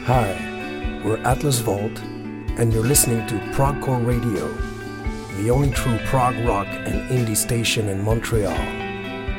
Hi, we're Atlas Vault, and you're listening to Progcore Radio, the only true prog rock and indie station in Montreal.